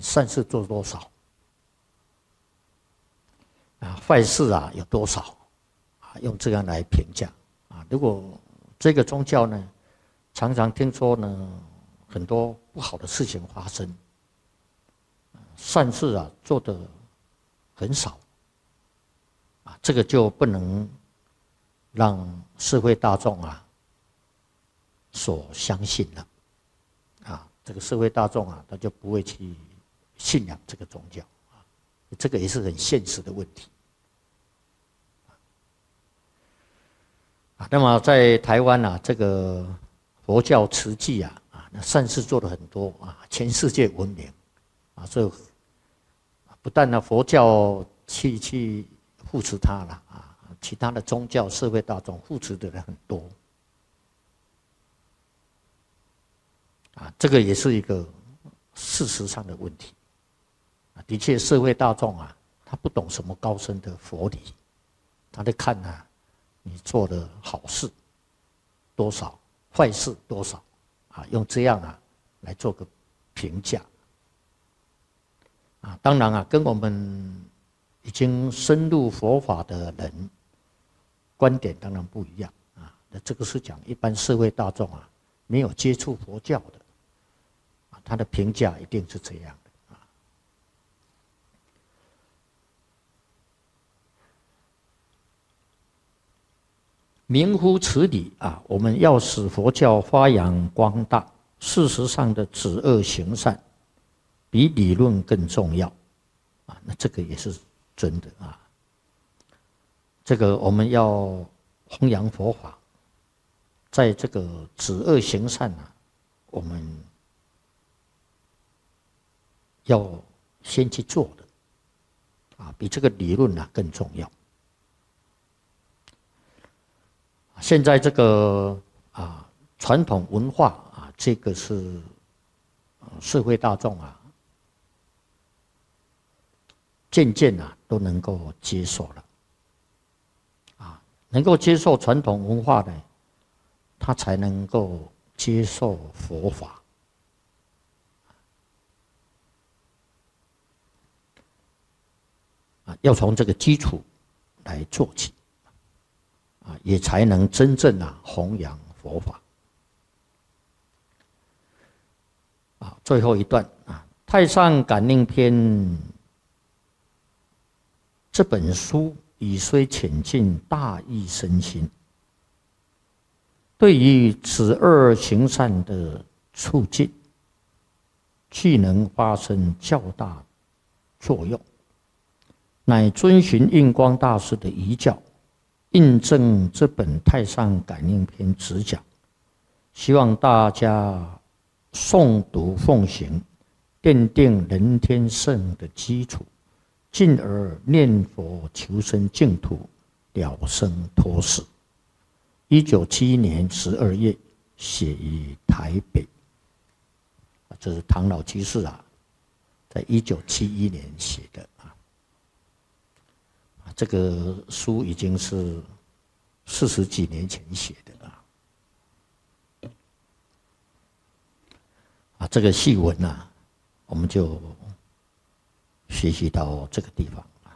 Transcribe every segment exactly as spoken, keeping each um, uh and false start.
善事做多少啊，坏事啊有多少啊？用这样来评价啊。如果这个宗教呢，常常听说呢很多不好的事情发生，善事啊做得很少啊，这个就不能让社会大众啊所相信了啊，这个社会大众啊，他就不会去信仰这个宗教啊，这个也是很现实的问题啊。那么在台湾啊，这个佛教慈济啊，啊，那善事做了很多啊，全世界闻名啊，所以不但呢佛教去去扶持他了啊，其他的宗教社会大众扶持的人很多。啊，这个也是一个事实上的问题。啊，的确，社会大众啊，他不懂什么高深的佛理，他在看啊，你做的好事多少，坏事多少，啊，用这样啊来做个评价。啊，当然啊，跟我们已经深入佛法的人观点当然不一样啊。那这个是讲一般社会大众啊，没有接触佛教的。他的评价一定是这样的啊。明乎此理啊，我们要使佛教发扬光大，事实上的止恶行善比理论更重要啊。那这个也是真的啊。这个我们要弘扬佛法，在这个止恶行善啊，我们要先去做的啊，比这个理论啊更重要。现在这个啊传统文化啊，这个是社会大众啊渐渐啊都能够接受了啊，能够接受传统文化呢，他才能够接受佛法。啊，要从这个基础来做起，啊，也才能真正啊弘扬佛法。啊，最后一段啊，《太上感应篇》这本书已虽浅近，大义深心，对于止恶行善的促进，具能发生较大作用。乃遵循印光大师的遗教，印证这本《太上感应篇》直讲，希望大家诵读奉行，奠定人天圣的基础，进而念佛求生净土，了生脱死。一九七一年十二月，写于台北。这是唐老居士啊，在一九七一年写的啊。这个书已经是四十几年前写的啊，啊，这个细文啊，我们就学习到这个地方啊。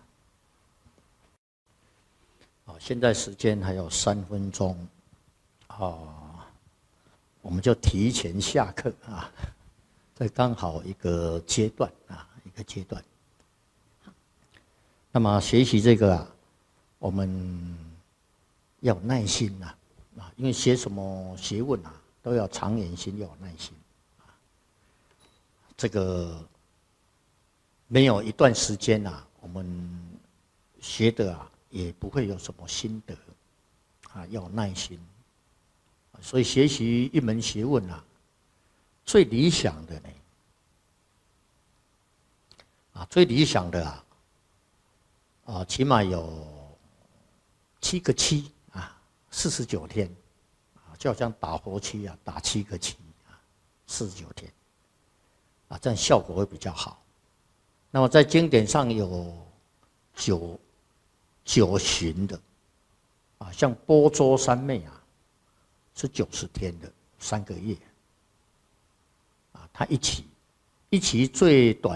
好，现在时间还有三分钟，啊，我们就提前下课啊，这刚好一个阶段啊，一个阶段。那么学习这个啊，我们要有耐心呐，啊，因为学什么学问啊，都要长远心，要有耐心啊。这个没有一段时间啊，我们学的啊，也不会有什么心得啊，要有耐心。所以学习一门学问啊，最理想的呢，啊，最理想的啊。啊，起码有七个七啊，四十九天啊，就好像打火七啊，打七个七啊，四十九天啊，这样效果会比较好。那么在经典上有九九旬的啊，像波州三昧啊，是九十天的三个月啊，它一期一期最短